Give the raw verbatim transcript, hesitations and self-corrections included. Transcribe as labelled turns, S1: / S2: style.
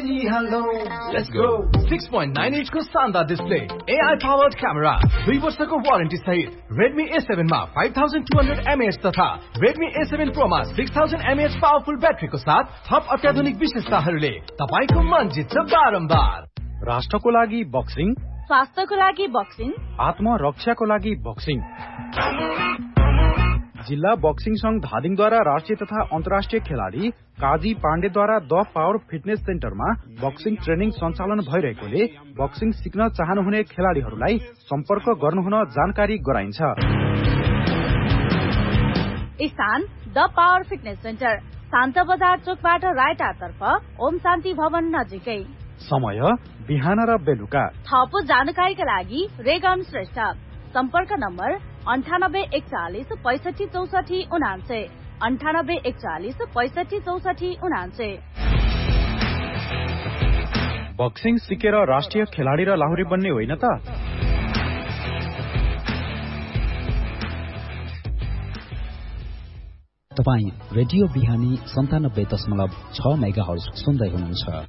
S1: hello, let's go.
S2: six point nine inch को शानदार display, A I powered camera, दुई वर्षको वारेन्टी सहित Redmi A seven मा five thousand two hundred milliamp hours तथा Redmi A seven Pro मा six thousand milliamp hours powerful ब्याट्रीको साथ थप अत्याधुनिक विशेषताहरूले तपाईको मन जित्छ बारम्बार।
S3: राष्ट्रको लागि बक्सिङ,
S4: स्वास्थ्यको लागि बक्सिङ,
S3: आत्मरक्षाको लागि बक्सिङ। जिल्ला बक्सिङ संघ धादिङद्वारा राष्ट्रिय तथा अन्तर्राष्ट्रिय खेलाडी काजी पाण्डेद्वारा द पावर फिटनेस सेन्टरमा बक्सिङ ट्रेनिङ सञ्चालन भइरहेकोले बक्सिङ सिक्न चाहनुहुने खेलाडीहरूलाई सम्पर्क गर्नुहुन जानकारी गराइन्छ।
S4: स्थान द पावर फिटनेस सेन्टर, शान्त बजार चोकबाट रायटातर्फ ओम शान्ति भवन नजिकै।
S3: समय बिहान र बेलुका।
S4: थप जानकारीका लागि रेगन श्रेष्ठ, सम्पर्क नम्बर अन्ठानब्बे एकचालिस पैसठी चौसठी उनान्से अन्ठानब्बे एकचालिस पैसठी चौसठी उनान्से।
S3: बक्सिङ सिकेर राष्ट्रिय खेलाडी र लाहुरी बन्ने होइन त?
S5: तपाईँ रेडियो बिहानी सन्तानब्बे दशमलव छ मेगा हर्ज सुन्दै हुनुहुन्छ।